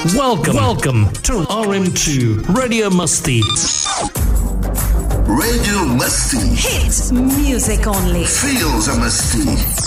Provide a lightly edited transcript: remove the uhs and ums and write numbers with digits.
Welcome to RM2 Radio Musti. Radio Musti. Hits music only. Feels a Musti.